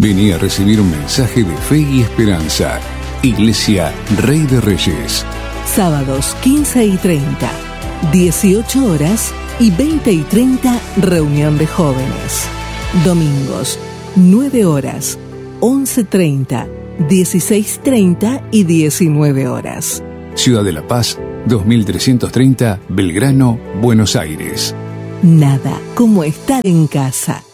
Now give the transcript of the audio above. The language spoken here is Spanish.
Vení a recibir un mensaje de fe y esperanza. Iglesia Rey de Reyes. Sábados 15 y 30, 18 horas y 20 y 30, reunión de jóvenes. Domingos, 9 horas, 11:30, 16:30 y 19 horas. Ciudad de La Paz, 2330, Belgrano, Buenos Aires. Nada como estar en casa.